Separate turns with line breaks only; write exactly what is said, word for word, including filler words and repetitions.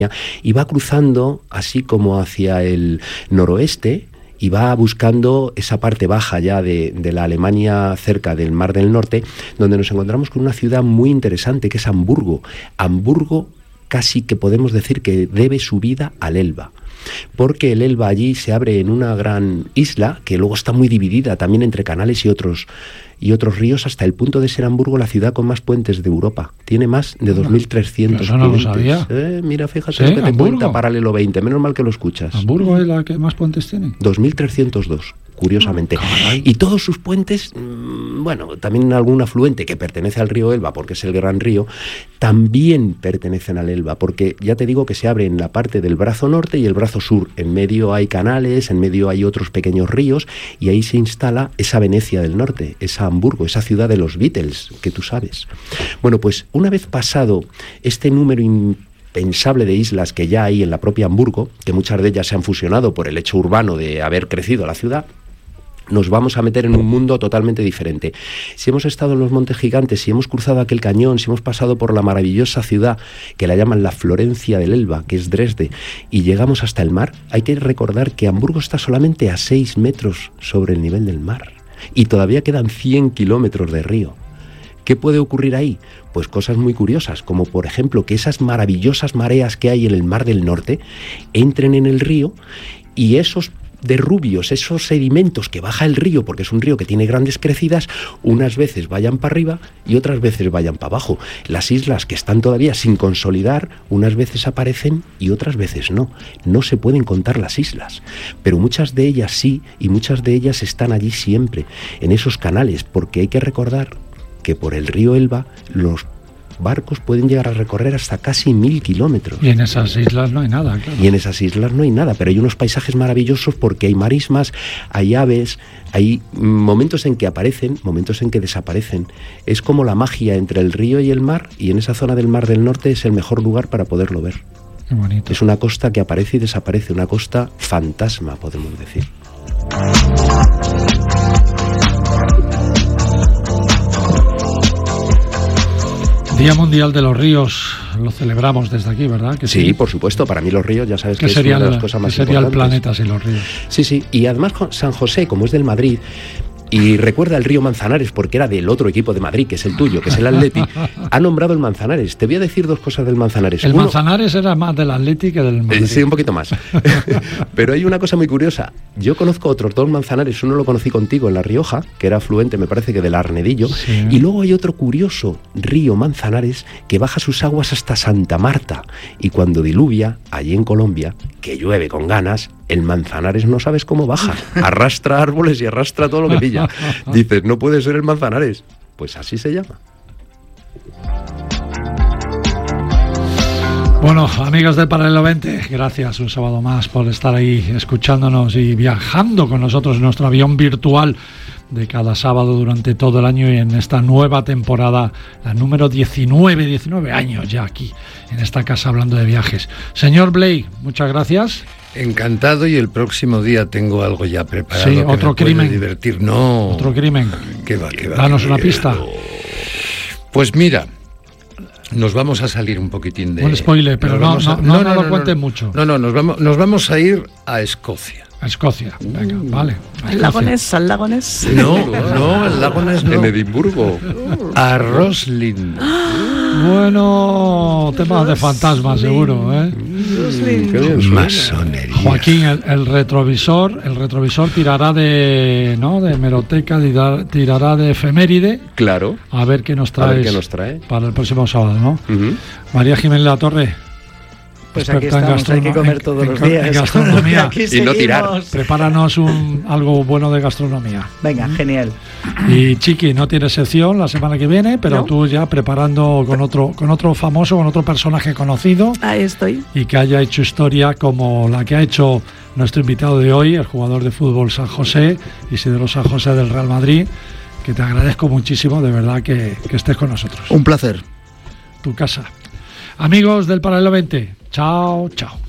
y va cruzando así como hacia el noroeste y va buscando esa parte baja ya de, de la Alemania cerca del Mar del Norte, donde nos encontramos con una ciudad muy interesante que es Hamburgo. Hamburgo casi que podemos decir que debe su vida al Elba, porque el Elba allí se abre en una gran isla que luego está muy dividida también entre canales y otros y otros ríos, hasta el punto de ser Hamburgo la ciudad con más puentes de Europa. Tiene más de dos mil trescientos
Eso no
puentes.
Lo sabía.
Eh, mira, fíjate
¿Sí?
lo que te
¿Hamburgo?
cuenta Paralelo veinte, menos mal que lo escuchas.
¿Hamburgo es la que más puentes tiene?
dos mil trescientos dos. Curiosamente.
Oh,
y todos sus puentes, mmm, bueno, también algún afluente que pertenece al río Elba, porque es el gran río, también pertenecen al Elba, porque ya te digo que se abre en la parte del brazo norte y el brazo sur. En medio hay canales, en medio hay otros pequeños ríos, y ahí se instala esa Venecia del norte, esa Hamburgo, esa ciudad de los Beatles, que tú sabes. Bueno, pues una vez pasado este número impensable de islas que ya hay en la propia Hamburgo, que muchas de ellas se han fusionado por el hecho urbano de haber crecido la ciudad, nos vamos a meter en un mundo totalmente diferente. Si hemos estado en los Montes Gigantes, si hemos cruzado aquel cañón, si hemos pasado por la maravillosa ciudad que la llaman la Florencia del Elba, que es Dresde, y llegamos hasta el mar, hay que recordar que Hamburgo está solamente a seis metros sobre el nivel del mar y todavía quedan cien kilómetros de río. ¿Qué puede ocurrir ahí? Pues cosas muy curiosas, como por ejemplo que esas maravillosas mareas que hay en el Mar del Norte entren en el río y esos derrubios, esos sedimentos que baja el río, porque es un río que tiene grandes crecidas, unas veces vayan para arriba y otras veces vayan para abajo. Las islas que están todavía sin consolidar, unas veces aparecen y otras veces no. No se pueden contar las islas, pero muchas de ellas sí, y muchas de ellas están allí siempre, en esos canales, porque hay que recordar que por el río Elba los barcos pueden llegar a recorrer hasta casi mil kilómetros.
Y en esas islas no hay nada, claro.
Y en esas islas no hay nada, pero hay unos paisajes maravillosos porque hay marismas, hay aves, hay momentos en que aparecen, momentos en que desaparecen. Es como la magia entre el río y el mar, y en esa zona del Mar del Norte es el mejor lugar para poderlo ver.
Qué bonito.
Es una costa que aparece y desaparece, una costa fantasma, podemos decir.
Día Mundial de los Ríos, lo celebramos desde aquí, ¿verdad? Que sí,
sí, por supuesto, para mí los ríos ya sabes que es
sería
una de
la,
las cosas más
¿qué sería
importantes.
el planeta sin los ríos?
Sí, sí, y además San José, como es del Madrid, y recuerda el río Manzanares porque era del otro equipo de Madrid, que es el tuyo, que es el Atleti, ha nombrado el Manzanares. Te voy a decir dos cosas del Manzanares.
El
Uno,
Manzanares era más del Atleti que del Madrid.
Sí, un poquito más. Pero hay una cosa muy curiosa. Yo conozco otros dos Manzanares. Uno lo conocí contigo en La Rioja, que era afluente, me parece que del Arnedillo.
Sí.
Y luego hay otro curioso río Manzanares que baja sus aguas hasta Santa Marta. Y cuando diluvia, allí en Colombia, que llueve con ganas, el Manzanares no sabes cómo baja. Arrastra árboles y arrastra todo lo que pilla. Dices, no puede ser el Manzanares. Pues así se llama.
Bueno, amigos del Paralelo veinte, gracias un sábado más por estar ahí escuchándonos y viajando con nosotros en nuestro avión virtual de cada sábado durante todo el año y en esta nueva temporada, la número diecinueve, diecinueve años ya aquí, en esta casa hablando de viajes. Señor Blake, muchas gracias.
Encantado, y el próximo día tengo algo ya preparado.
Sí,
que
otro
me puede
crimen.
divertir. No.
Otro crimen.
¿Qué va, qué va?
Danos
qué
una
va.
pista.
Pues mira, nos vamos a salir un poquitín de...
Un spoiler, pero
nos
no,
vamos
no,
a-
no, no lo cuentes mucho.
No, no, nos vamos, nos vamos a ir a Escocia.
A Escocia, venga, vale. a
¿Al
Escocia.
Lagones? ¿Al Lagones?
No, no, el lago no es no.
En Edimburgo.
A Roslin.
Bueno, temas de fantasmas seguro, ¿eh?
Qué bien suena.
Masonería.
Joaquín, el, el retrovisor, el retrovisor tirará de, ¿no? De hemeroteca, tirará, tirará de efeméride.
Claro.
A ver qué nos
A
traes
ver qué nos trae.
para el próximo sábado, ¿no?
Uh-huh.
María Jiménez La Torre.
Pues aquí
experta en
estamos, hay que
gastronom-
comer
en-
todos
en-
los
en
días.
gastronomía.
Aquí
Y no tirar.
seguimos.
Prepáranos un, algo bueno de gastronomía.
Venga, genial.
Y Chiqui, no tiene sección la semana que viene, pero
¿No?
tú ya preparando con otro, con otro famoso, con otro personaje conocido
Ahí estoy.
y que haya hecho historia como la que ha hecho nuestro invitado de hoy, el jugador de fútbol San José, Isidro San José del Real Madrid, que te agradezco muchísimo, de verdad, que, que estés con nosotros.
Un placer.
Tu casa. Amigos del Paralelo veinte, chao, chao.